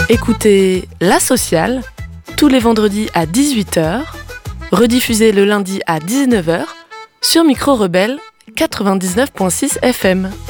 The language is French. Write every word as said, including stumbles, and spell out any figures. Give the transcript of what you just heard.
Écoutez La Sociale tous les vendredis à dix-huit heures, rediffusé le lundi à dix-neuf heures sur Micro Rebelle quatre-vingt-dix-neuf virgule six F M.